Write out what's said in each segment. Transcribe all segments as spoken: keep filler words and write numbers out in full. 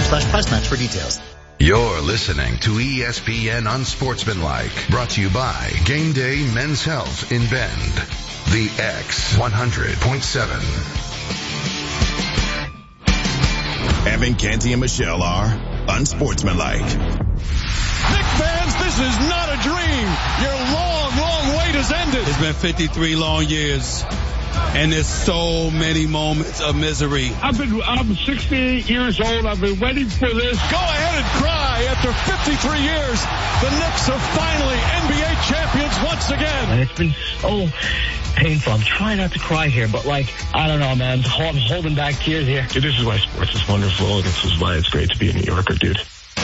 slash price match for details. You're listening to E S P N Unsportsmanlike, brought to you by Game Day Men's Health in Bend. The X one hundred point seven. Evan, Canty, and Michelle are Unsportsmanlike. Knicks fans, this is not a dream. Your long, long wait has ended. It's been fifty-three long years, and there's so many moments of misery. I've been, I'm sixty-eight years old. I've been waiting for this. Go ahead and cry. After fifty-three years, the Knicks are finally N B A champions once again. And it's been so painful. I'm trying not to cry here, but like, I don't know, man. I'm holding back tears here. Dude, this is why sports is wonderful. This is why it's great to be a New Yorker, dude.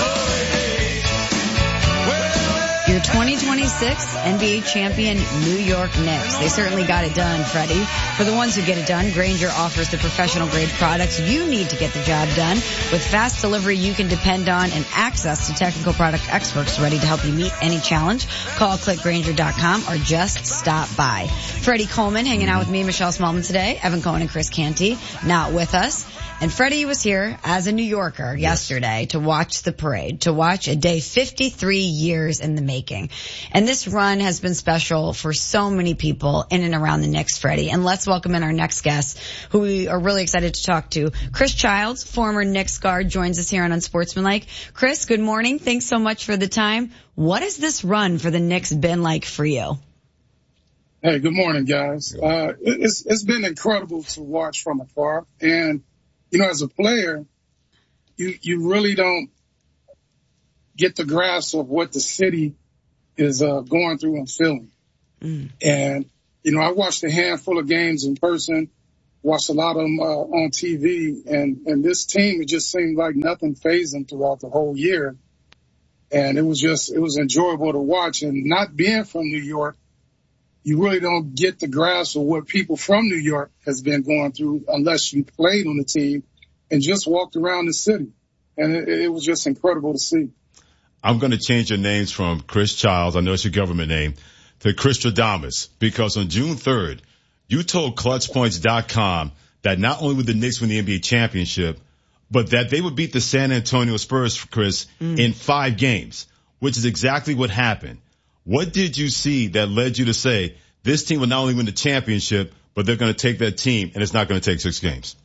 Your twenty twenty-six N B A champion New York Knicks. They certainly got it done, Freddie. For the ones who get it done, Grainger offers the professional grade products you need to get the job done. With fast delivery you can depend on and access to technical product experts ready to help you meet any challenge. Call click grainger dot com or just stop by. Freddie Coleman hanging out with me, Michelle Smallman today. Evan Cohen and Chris Canty not with us. And Freddie was here as a New Yorker yesterday to watch the parade, to watch a day fifty-three years in the making. And this run has been special for so many people in and around the Knicks, Freddie. And let's welcome in our next guest, who we are really excited to talk to. Chris Childs, former Knicks guard, joins us here on Unsportsmanlike. Chris, good morning. Thanks so much for the time. What has this run for the Knicks been like for you? Hey, good morning, guys. Uh, it's, it's been incredible to watch from afar. And you know, as a player, you you really don't get the grasp of what the city is uh, going through and feeling. Mm. And, you know, I watched a handful of games in person, watched a lot of them uh, on T V, and, and this team, it just seemed like nothing fazed them throughout the whole year. And it was just, it was enjoyable to watch. And not being from New York, you really don't get the grasp of what people from New York has been going through unless you played on the team and just walked around the city. And it, it was just incredible to see. I'm going to change your names from Chris Childs, I know it's your government name, to Chris Stradamus, because on June third, you told Clutch Points dot com that not only would the Knicks win the N B A championship, but that they would beat the San Antonio Spurs, Chris, mm. in five games, which is exactly what happened. What did you see that led you to say this team will not only win the championship, but they're going to take that team and it's not going to take six games?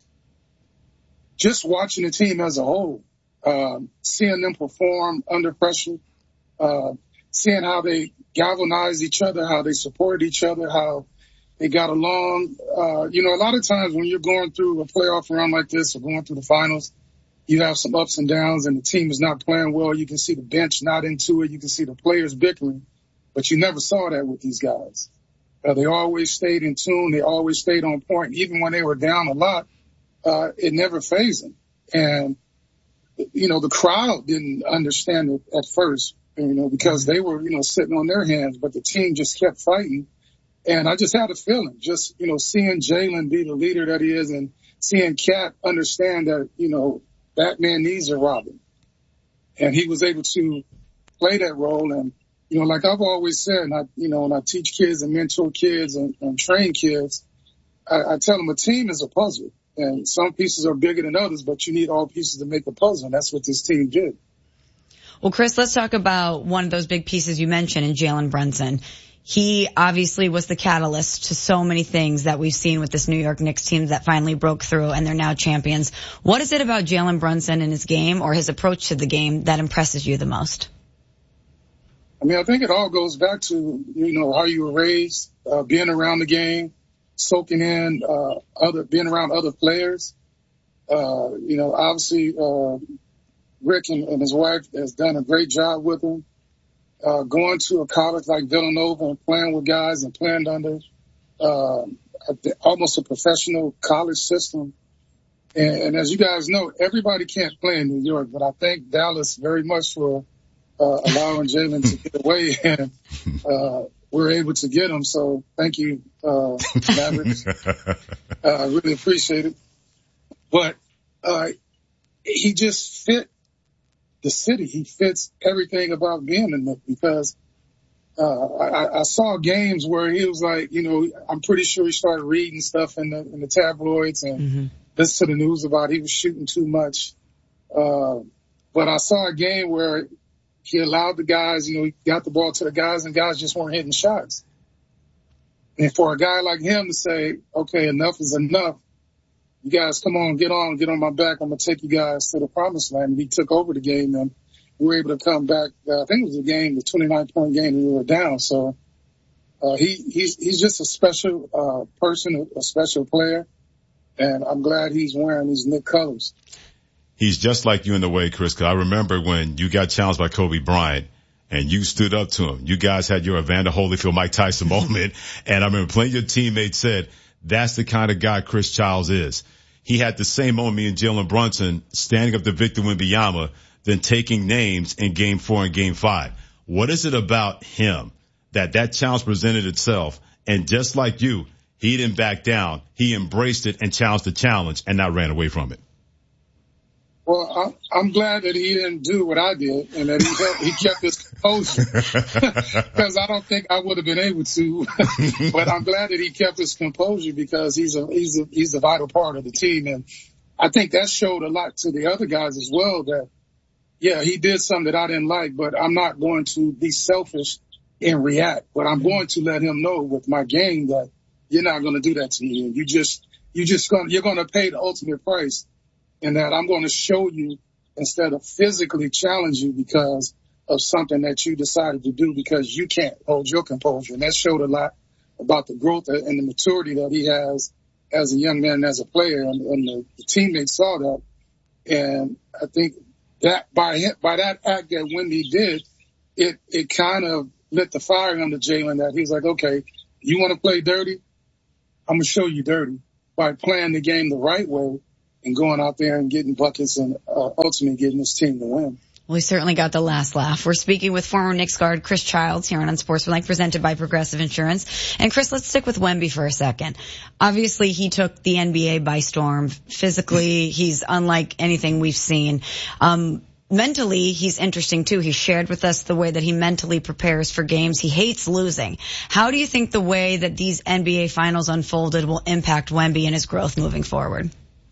Just watching the team as a whole, uh, seeing them perform under pressure, uh, seeing how they galvanized each other, how they supported each other, how they got along. Uh, you know, a lot of times when you're going through a playoff run like this or going through the finals, you have some ups and downs and the team is not playing well. You can see the bench not into it. You can see the players bickering, but you never saw that with these guys. Uh, they always stayed in tune. They always stayed on point. Even when they were down a lot, uh, it never fazed them. And, you know, the crowd didn't understand it at first, you know, because they were, you know, sitting on their hands, but the team just kept fighting. And I just had a feeling, just, you know, seeing Jalen be the leader that he is and seeing Cat understand that, you know, Batman needs a Robin. And he was able to play that role. And, you know, like I've always said, and I, you know, when I teach kids and mentor kids and, and train kids, I, I tell them a team is a puzzle. And some pieces are bigger than others, but you need all pieces to make a puzzle. And that's what this team did. Well, Chris, let's talk about one of those big pieces you mentioned in Jalen Brunson. He obviously was the catalyst to so many things that we've seen with this New York Knicks team that finally broke through and they're now champions. What is it about Jalen Brunson and his game or his approach to the game that impresses you the most? I mean, I think it all goes back to, you know, how you were raised, uh, being around the game, soaking in, uh, other, being around other players. Uh, you know, obviously, uh, Rick and, and his wife has done a great job with him. Uh, going to a college like Villanova and playing with guys and playing under, uh, almost a professional college system. And, and as you guys know, everybody can't play in New York, but I thank Dallas very much for, uh, allowing Jalen to get away and, uh, we're able to get him. So thank you, uh, Mavericks. uh, I really appreciate it. But, uh, he just fit the city. He fits everything about being in it because, uh, I, I saw games where he was like, you know, I'm pretty sure he started reading stuff in the, in the tabloids and mm-hmm. listened to the news about he was shooting too much. Uh, but I saw a game where he allowed the guys, you know, he got the ball to the guys and guys just weren't hitting shots. And for a guy like him to say, okay, enough is enough. You guys come on, get on, get on my back. I'm going to take you guys to the promised land. And he took over the game and we were able to come back. Uh, I think it was a game, the twenty-nine point game, and we were down. So, uh, he, he's, he's just a special, uh, person, a special player. And I'm glad he's wearing these Knicks colors. He's just like you in the way, Chris, 'cause I remember when you got challenged by Kobe Bryant and you stood up to him. You guys had your Evander Holyfield, Mike Tyson moment. And I remember plenty of your teammates said, that's the kind of guy Chris Childs is. He had the same moment, me and Jalen Brunson, standing up to Victor Wembanyama, then taking names in game four and game five. What is it about him that that challenge presented itself? And just like you, he didn't back down. He embraced it and challenged the challenge and not ran away from it. Well, I'm, I'm glad that he didn't do what I did and that he held, he kept his composure because I don't think I would have been able to. But I'm glad that he kept his composure because he's a he's a he's a vital part of the team, and I think that showed a lot to the other guys as well. That yeah, he did something that I didn't like, but I'm not going to be selfish and react. But I'm going to let him know with my game that you're not going to do that to me, and you just you just going you're going to pay the ultimate price. And that I'm going to show you instead of physically challenge you because of something that you decided to do because you can't hold your composure. And that showed a lot about the growth and the maturity that he has as a young man, as a player. And, and the, the teammates saw that. And I think that by him, by that act that Wemby did, it, it kind of lit the fire under Jalen that he's like, okay, you want to play dirty? I'm going to show you dirty by playing the game the right way. And going out there and getting buckets and uh, ultimately getting his team to win. Well, he certainly got the last laugh. We're speaking with former Knicks guard Chris Childs here on Unsportsmanlike, presented by Progressive Insurance. And Chris, let's stick with Wemby for a second. Obviously, he took the N B A by storm. Physically, he's unlike anything we've seen. Um, mentally, he's interesting too. He shared with us the way that he mentally prepares for games. He hates losing. How do you think the way that these N B A finals unfolded will impact Wemby and his growth moving forward?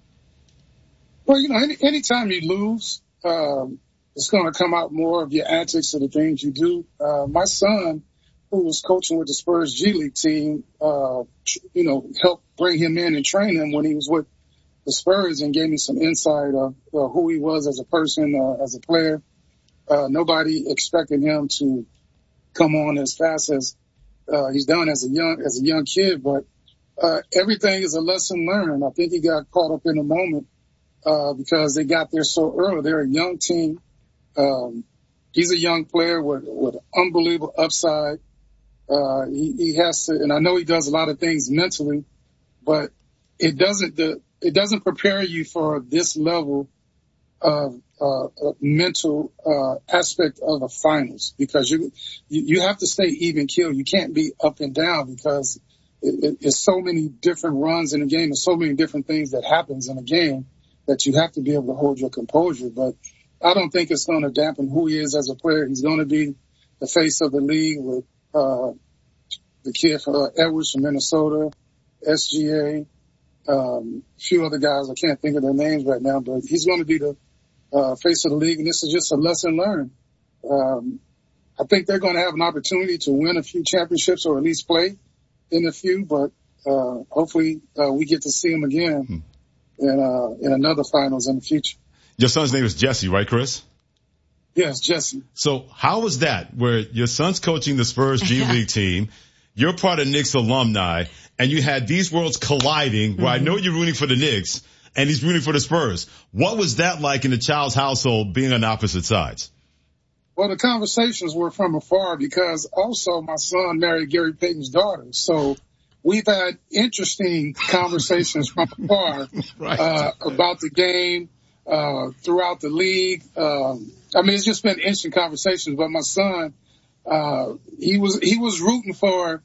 Well, you know, any anytime you lose, um, it's going to come out more of your antics or the things you do. Uh, my son, who was coaching with the Spurs G League team, uh, you know, helped bring him in and train him when he was with the Spurs and gave me some insight of uh, who he was as a person, uh, as a player. Uh, nobody expected him to come on as fast as uh, he's done as a young as a young kid, but uh, everything is a lesson learned. I think he got caught up in the moment. Uh, because they got there so early. They're a young team. Um, he's a young player with, with unbelievable upside. Uh, he, he has to, and I know he does a lot of things mentally, but it doesn't, the, it doesn't prepare you for this level of, uh, of mental, uh, aspect of the finals because you, you, you have to stay even keel. You can't be up and down because it, it, it's so many different runs in a game and so many different things that happens in a game that you have to be able to hold your composure. But I don't think it's going to dampen who he is as a player. He's going to be the face of the league with uh the kid for uh, Edwards from Minnesota, S G A, um, a few other guys. I can't think of their names right now, but he's going to be the uh face of the league, and this is just a lesson learned. Um, I think they're going to have an opportunity to win a few championships or at least play in a few, but uh hopefully uh, we get to see them again. Hmm. In, uh, in another finals in the future. Your son's name is Jesse, right, Chris? Yes, Jesse. So how was that where your son's coaching the Spurs G League team, you're part of Knicks alumni, and you had these worlds colliding where mm-hmm. I know you're rooting for the Knicks and he's rooting for the Spurs. What was that like in the Childs household being on opposite sides? Well, the conversations were from afar because also my son married Gary Payton's daughter. So we've had interesting conversations from afar right. uh, about the game uh, throughout the league. Um, I mean, it's just been interesting conversations. But my son, uh, he was he was rooting for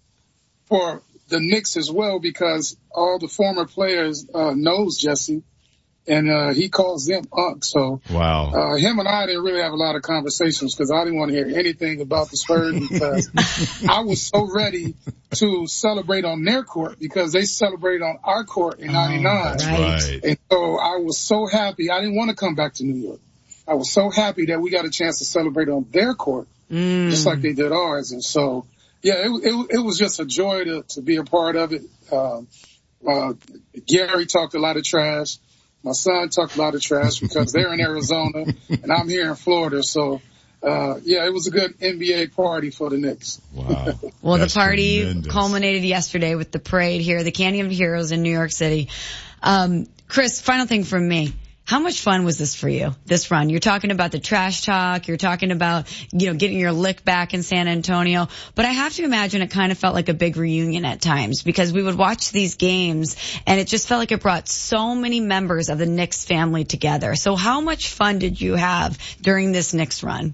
for the Knicks as well because all the former players uh, knows Jesse, and uh, he calls them Unc. So wow, uh, him and I didn't really have a lot of conversations because I didn't want to hear anything about the Spurs because I was so ready to celebrate on their court because they celebrated on our court in ninety-nine. Oh, that's right. And so I was so happy. I didn't want to come back to New York. I was so happy that we got a chance to celebrate on their court, mm. just like they did ours. And so, yeah, it, it, it was just a joy to, to be a part of it. Uh, uh, Gary talked a lot of trash. My son talked a lot of trash because they're in Arizona and I'm here in Florida. So, uh, yeah, it was a good N B A party for the Knicks. Wow. Well, the party tremendous. culminated yesterday with the parade here, the Canyon of Heroes in New York City. Um, Chris, final thing from me. How much fun was this for you, this run? You're talking about the trash talk. You're talking about, you know, getting your lick back in San Antonio. But I have to imagine it kind of felt like a big reunion at times because we would watch these games and it just felt like it brought so many members of the Knicks family together. So how much fun did you have during this Knicks run?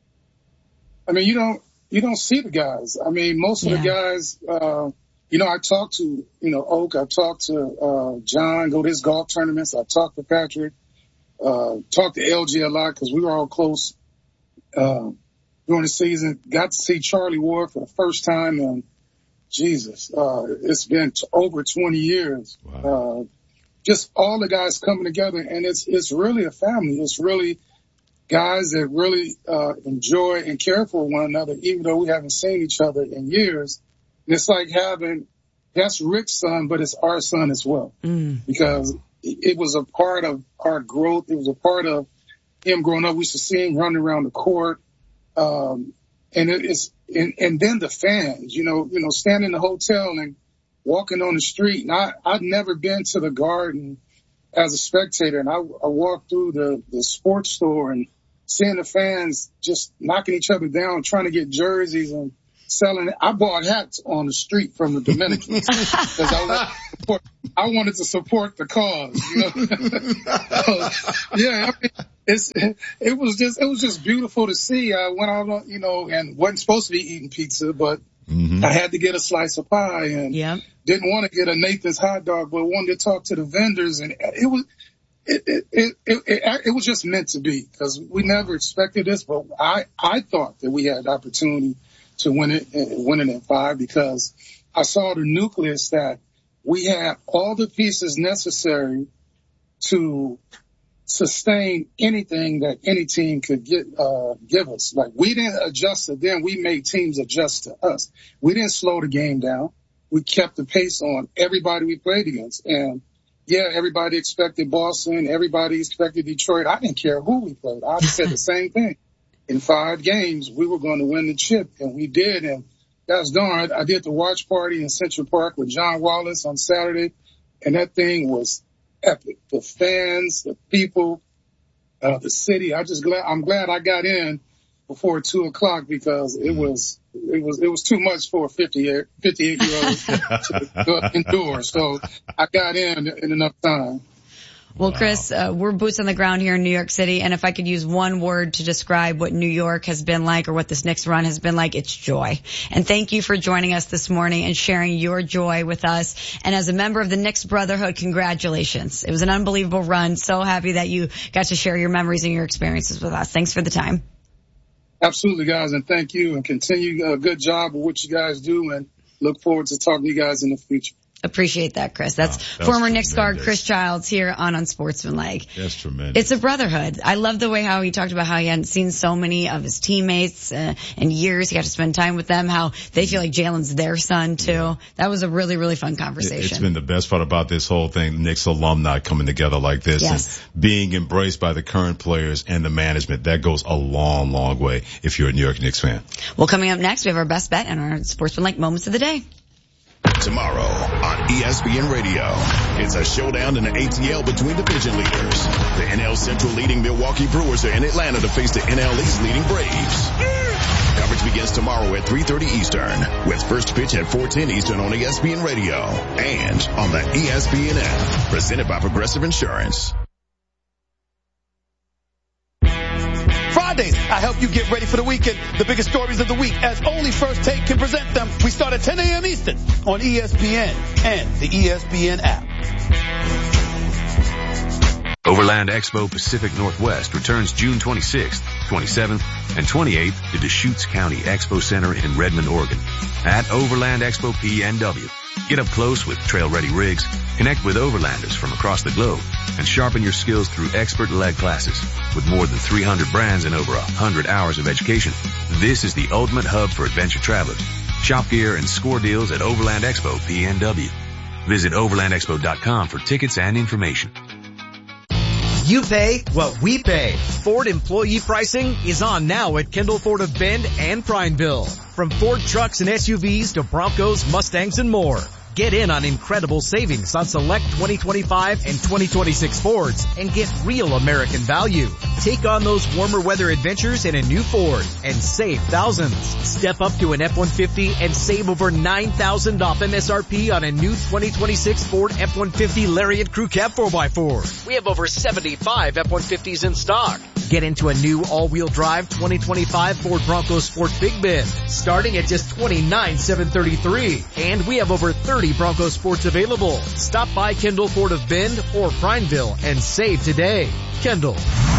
I mean, you don't, you don't see the guys. I mean, most of yeah. the guys, uh, you know, I talked to, you know, Oak. I talked to, uh, John, go to his golf tournaments. I talked to Patrick. Uh, talked to L G a lot because we were all close, uh, during the season. Got to see Charlie Ward for the first time and Jesus, uh, it's been t- over twenty years. Wow. Uh, just all the guys coming together and it's, it's really a family. It's really guys that really, uh, enjoy and care for one another, even though we haven't seen each other in years. And it's like having, that's Rick's son, but it's our son as well mm. because it was a part of our growth. It was a part of him growing up. We used to see him running around the court. Um, and it is, and, and then the fans, you know, you know, standing in the hotel and walking on the street. And I, I'd never been to the Garden as a spectator. And I, I walked through the, the sports store and seeing the fans just knocking each other down, trying to get jerseys and selling it. I bought hats on the street from the Dominicans because I, I wanted to support the cause, you know. so, yeah, I mean, it's it was just it was just beautiful to see. I went out, you know, and wasn't supposed to be eating pizza, but mm-hmm. I had to get a slice of pie and yeah. didn't want to get a Nathan's hot dog, but wanted to talk to the vendors, and it was. It, it, it, it, it, it was just meant to be because we never expected this, but I, I thought that we had the opportunity to win it, win it in five because I saw the nucleus that we had all the pieces necessary to sustain anything that any team could get, uh, give us. Like we didn't adjust to them. We made teams adjust to us. We didn't slow the game down. We kept the pace on everybody we played against. And yeah, everybody expected Boston. Everybody expected Detroit. I didn't care who we played. I said the same thing. In five games, we were going to win the chip, and we did. And that's darn. I did the watch party in Central Park with John Wallace on Saturday, and that thing was epic. The fans, the people, uh, the city. I just glad I'm glad I got in before two o'clock because it was it was it was too much for a fifty-eight year old to endure. So I got in in enough time. Well, Chris, uh, we're boots on the ground here in New York City, and if I could use one word to describe what New York has been like or what this Knicks run has been like, it's joy. And thank you for joining us this morning and sharing your joy with us. And as a member of the Knicks Brotherhood, congratulations. It was an unbelievable run. So happy that you got to share your memories and your experiences with us. Thanks for the time. Absolutely, guys, and thank you, and continue a good job of what you guys do, and look forward to talking to you guys in the future. Appreciate that, Chris. That's wow, that former Knicks guard Chris Childs here on Unsportsmanlike. That's tremendous. It's a brotherhood. I love the way how he talked about how he hadn't seen so many of his teammates uh, in years. He got to spend time with them, how they feel like Jalen's their son, too. Yeah. That was a really, really fun conversation. It's been the best part about this whole thing, Knicks alumni coming together like this yes. and being embraced by the current players and the management. That goes a long, long way if you're a New York Knicks fan. Well, coming up next, we have our best bet and our Sportsmanlike moments of the day. Tomorrow on E S P N Radio, it's a showdown in the A T L between division leaders. The N L Central leading Milwaukee Brewers are in Atlanta to face the N L East leading Braves. Coverage begins tomorrow at three thirty Eastern, with first pitch at four ten Eastern on E S P N Radio and on the E S P N app, presented by Progressive Insurance. Fridays, I help you get ready for the weekend. The biggest stories of the week, as only First Take can present them. We start at ten a.m. Eastern on E S P N and the E S P N app. Overland Expo Pacific Northwest returns June twenty-sixth, twenty-seventh, and twenty-eighth to Deschutes County Expo Center in Redmond, Oregon. At Overland Expo P N W, Get up close with trail-ready rigs, connect with overlanders from across the globe, and sharpen your skills through expert-led classes. With more than three hundred brands and over one hundred hours of education, this is the ultimate hub for adventure travelers. Shop gear and score deals at Overland Expo P N W. Visit overland expo dot com for tickets and information. You pay what we pay. Ford employee pricing is on now at Kendall Ford of Bend and Prineville. From Ford trucks and S U Vs to Broncos, Mustangs, and more. Get in on incredible savings on select twenty twenty-five and twenty twenty-six Fords and get real American value. Take on those warmer weather adventures in a new Ford and save thousands. Step up to an F one fifty and save over nine thousand dollars off M S R P on a new twenty twenty-six Ford F one fifty Lariat Crew Cab four by four. We have over seventy-five F one fifties in stock. Get into a new all-wheel drive twenty twenty-five Ford Bronco Sport Big Bend, starting at just twenty-nine thousand seven hundred thirty-three dollars. And we have over thirty Bronco Sports available. Stop by Kendall Ford of Bend or Prineville and save today. Kendall.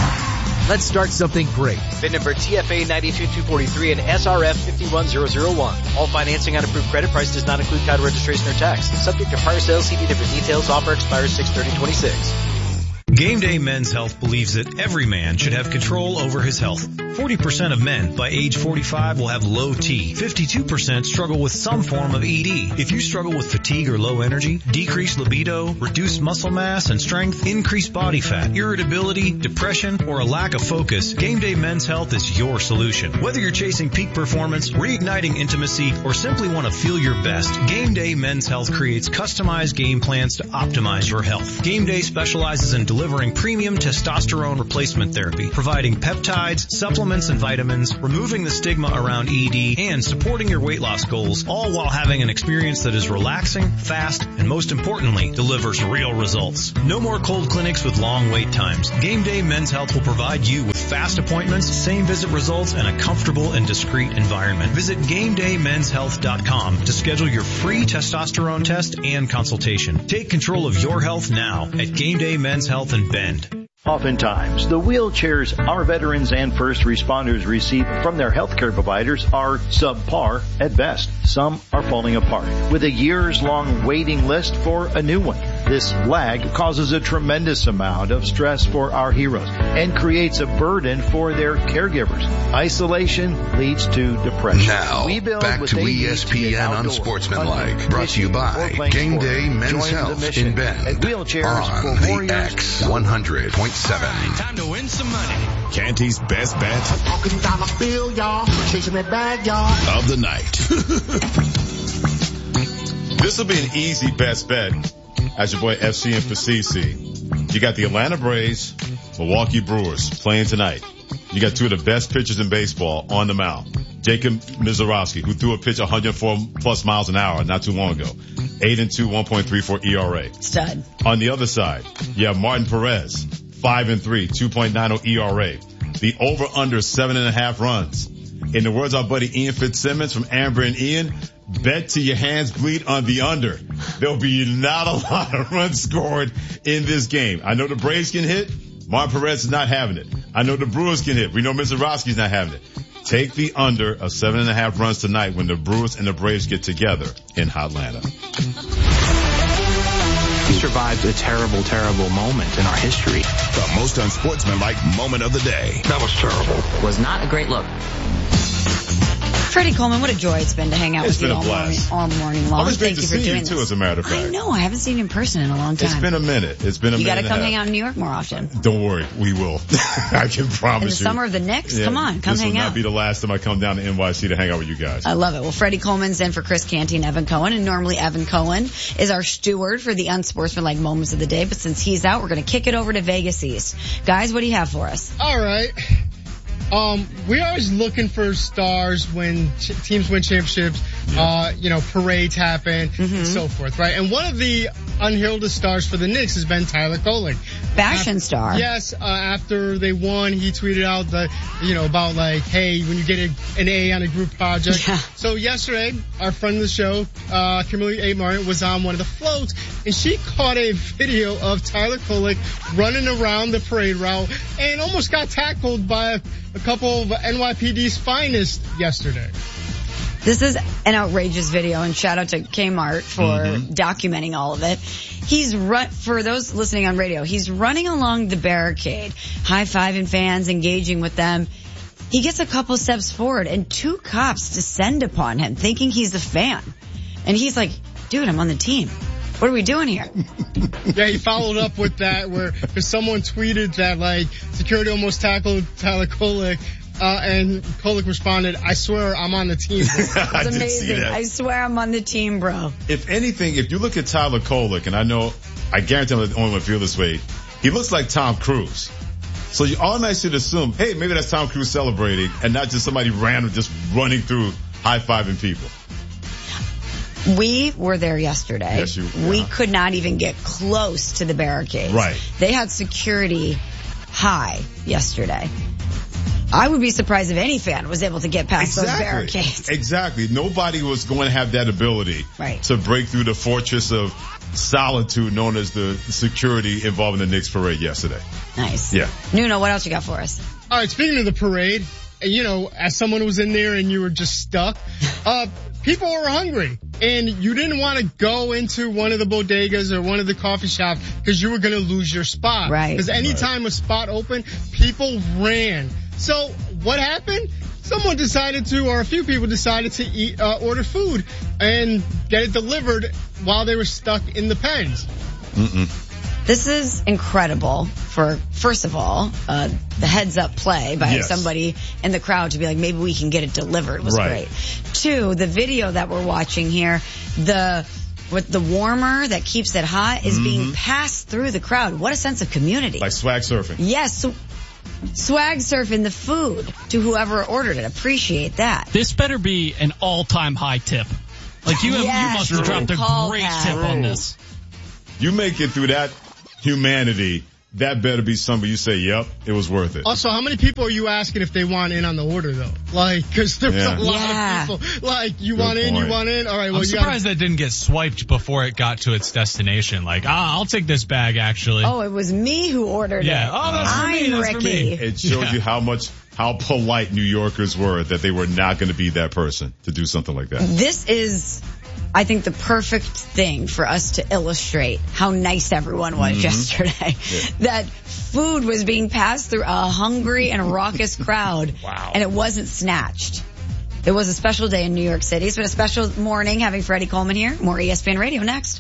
Let's start something great. V I N number T F A nine two two four three and S R F five one zero zero one. All financing on approved credit. Price does not include title registration or tax. Subject to prior sales. See different details. Offer expires six thirty twenty-six. Game Day Men's Health believes that every man should have control over his health. forty percent of men by age forty-five will have low T. fifty-two percent struggle with some form of E D. If you struggle with fatigue or low energy, decreased libido, reduced muscle mass and strength, increased body fat, irritability, depression, or a lack of focus, Game Day Men's Health is your solution. Whether you're chasing peak performance, reigniting intimacy, or simply want to feel your best, Game Day Men's Health creates customized game plans to optimize your health. Game Day specializes in delivering premium testosterone replacement therapy, providing peptides, supplements, and vitamins, removing the stigma around E D, and supporting your weight loss goals, all while having an experience that is relaxing, fast, and most importantly, delivers real results. No more cold clinics with long wait times. Game Day Men's Health will provide you with fast appointments, same visit results, and a comfortable and discreet environment. Visit game day men's health dot com to schedule your free testosterone test and consultation. Take control of your health now at Game Day Men's Health in Bend. Oftentimes, the wheelchairs our veterans and first responders receive from their healthcare providers are subpar at best. Some are falling apart, with a years-long waiting list for a new one. This lag causes a tremendous amount of stress for our heroes and creates a burden for their caregivers. Isolation leads to depression. Now, back to E S P N Unsportsmanlike, brought to you by Game Day Men's Health in Bend on the X one hundred point seven. Time to win some money. Canty's best bet Talking dollar bill, y'all. Chasing that bag, y'all. of the night. This will be an easy best bet. As your boy F C and Facisi. You got the Atlanta Braves, Milwaukee Brewers playing tonight. You got two of the best pitchers in baseball on the mound. Jacob Mizorowski, who threw a pitch one hundred four plus miles an hour not too long ago. eight and two, one point three four E R A. Stud. On the other side, you have Martin Perez, five and three, two point nine oh E R A. The over under seven and a half runs. In the words of our buddy Ian Fitzsimmons from Amber and Ian, bet till your hands bleed on the under. There'll be not a lot of runs scored in this game. I know the Braves can hit. Martin Perez is not having it. I know the Brewers can hit. We know Mizorowski's not having it. Take the under of seven and a half runs tonight when the Brewers and the Braves get together in Hotlanta. He survived a terrible, terrible moment in our history. The most unsportsmanlike moment of the day. That was terrible. Was not a great look. Freddie Coleman, what a joy it's been to hang out It's with been you a all morning, blast. all morning long. Always Thank great you to for see doing you too, this. as a matter of fact. I know, I haven't seen you in person in a long time. It's been a minute. It's been a you minute. You got to come and a hang half. out in New York more often. Don't worry, we will. I can promise in the you. summer of the Knicks, Yeah, come on, come this hang will out. not be the last time I come down to N Y C to hang out with you guys. I love it. Well, Freddie Coleman's in for Chris Canty and Evan Cohen, and normally Evan Cohen is our steward for the unsportsmanlike moments of the day, but since he's out, we're going to kick it over to Vegas East. Guys, what do you have for us? All right. Um, we're always looking for stars when ch- teams win championships, yeah. uh, you know, parades happen, mm-hmm. and so forth, right? And one of the unheralded stars for the Knicks has been Tyler Kolek. Fashion after, star. Yes, uh, after they won, he tweeted out the, you know, about like, hey, when you get a, an A on a group project. Yeah. So yesterday, our friend of the show, uh, Kimberly A. Martin, was on one of the floats, and she caught a video of Tyler Kolek running around the parade route and almost got tackled by a, a couple of N Y P D's finest yesterday. This is an outrageous video, and shout out to Kmart for mm-hmm. documenting all of it. He's run, for those listening on radio, he's running along the barricade, high-fiving fans, engaging with them. He gets a couple steps forward, and two cops descend upon him, thinking he's a fan. And he's like, dude, I'm on the team. What are we doing here? Yeah, he followed up with that where someone tweeted that, like, security almost tackled Tyler Kolek. Uh, and Kolek responded, I swear I'm on the team, bro. That's amazing. I swear I'm on the team, bro. If anything, if you look at Tyler Kolek, and I know, I guarantee I'm the only one feel this way, he looks like Tom Cruise. So you automatically should assume, hey, maybe that's Tom Cruise celebrating and not just somebody random just running through high-fiving people. We were there yesterday. Yes, you, yeah. We could not even get close to the barricades. Right. They had security high yesterday. I would be surprised if any fan was able to get past exactly. those barricades. Exactly. Nobody was going to have that ability right. to break through the fortress of solitude known as the security involving the Knicks parade yesterday. Nice. Yeah. Nuno, what else you got for us? All right, speaking of the parade, you know, as someone who was in there and you were just stuck, uh, people were hungry. And you didn't want to go into one of the bodegas or one of the coffee shops because you were going to lose your spot. Right. Because anytime right. a spot opened, people ran. So what happened? Someone decided to, or a few people decided to eat, uh, order food and get it delivered while they were stuck in the pens. Mm-mm. This is incredible for, first of all, uh, the heads up play by yes. somebody in the crowd to be like, maybe we can get it delivered was right. great. Two, the video that we're watching here, the, with the warmer that keeps it hot is mm-hmm. being passed through the crowd. What a sense of community. Like swag surfing. Yes. So, swag surfing the food to whoever ordered it. Appreciate that. This better be an all-time high tip. Like you have, yeah, you must have dropped a Call great that. tip on this. You make it through that humanity, that better be somebody you say, yep, it was worth it. Also, how many people are you asking if they want in on the order, though? Like, because there's yeah. a lot yeah. of people. Like, you Good want in, point. you want in? All right, well, I'm you surprised gotta... that didn't get swiped before it got to its destination. Like, ah, I'll take this bag, actually. Oh, it was me who ordered yeah. it. Oh, that's for I'm me, that's Ricky. for me. It shows yeah. you how much, how polite New Yorkers were that they were not going to be that person to do something like that. This is, I think, the perfect thing for us to illustrate how nice everyone was mm-hmm. yesterday. Yeah. That food was being passed through a hungry and raucous crowd. Wow. And it wasn't snatched. It was a special day in New York City. It's been a special morning having Freddie Coleman here. More E S P N Radio next.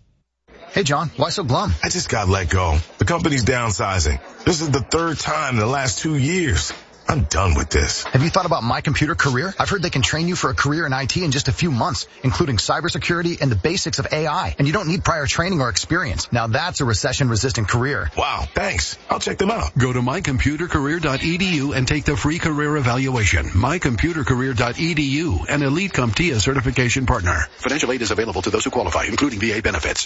Hey, John, why so glum? I just got let go. The company's downsizing. This is the third time in the last two years. I'm done with this. Have you thought about My Computer Career? I've heard they can train you for a career in I T in just a few months, including cybersecurity and the basics of A I. And you don't need prior training or experience. Now that's a recession-resistant career. Wow, thanks. I'll check them out. Go to my computer career dot e d u and take the free career evaluation. my computer career dot e d u, an Elite CompTIA certification partner. Financial aid is available to those who qualify, including V A benefits.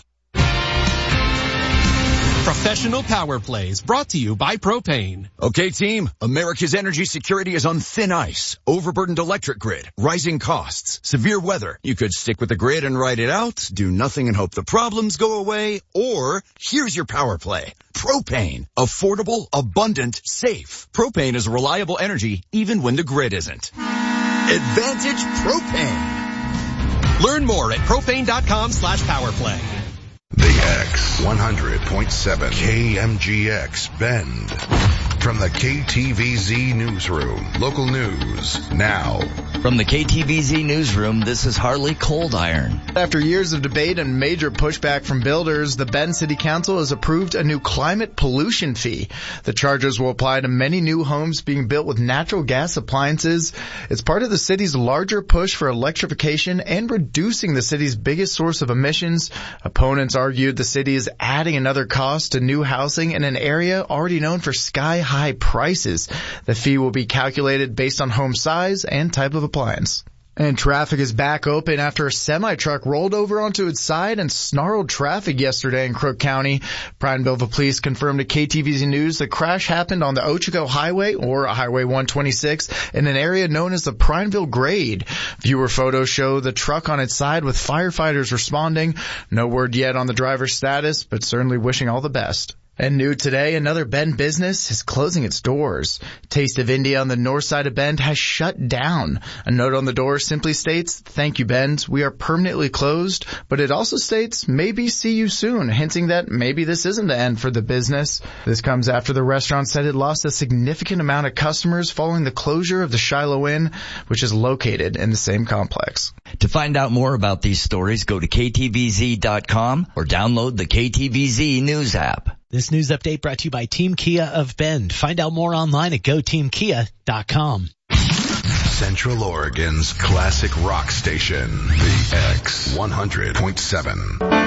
Professional Power Plays, brought to you by Propane. Okay, team, America's energy security is on thin ice. Overburdened electric grid, rising costs, severe weather. You could stick with the grid and ride it out, do nothing and hope the problems go away, or here's your power play. Propane. Affordable, abundant, safe. Propane is reliable energy even when the grid isn't. Advantage Propane. Learn more at propane.com slash powerplay. The X one hundred point seven K M G X Bend. From the K T V Z Newsroom. Local news now. From the K T V Z Newsroom, this is Harley Cold Iron. After years of debate and major pushback from builders, the Bend City Council has approved a new climate pollution fee. The charges will apply to many new homes being built with natural gas appliances. It's part of the city's larger push for electrification and reducing the city's biggest source of emissions. Opponents argued the city is adding another cost to new housing in an area already known for sky-high high prices. The fee will be calculated based on home size and type of appliance. And traffic is back open after a semi-truck rolled over onto its side and snarled traffic yesterday in Crook County. Prineville Police confirmed to K T V Z News the crash happened on the Ochoco Highway, or Highway one twenty-six, in an area known as the Prineville Grade. Viewer photos show the truck on its side with firefighters responding. No word yet on the driver's status, but certainly wishing all the best. And new today, another Bend business is closing its doors. Taste of India on the north side of Bend has shut down. A note on the door simply states, "Thank you, Bend. We are permanently closed." But it also states, "Maybe see you soon," hinting that maybe this isn't the end for the business. This comes after the restaurant said it lost a significant amount of customers following the closure of the Shiloh Inn, which is located in the same complex. To find out more about these stories, go to K T V Z dot com or download the K T V Z News app. This news update brought to you by Team Kia of Bend. Find out more online at go team kia dot com. Central Oregon's classic rock station, the X one hundred point seven.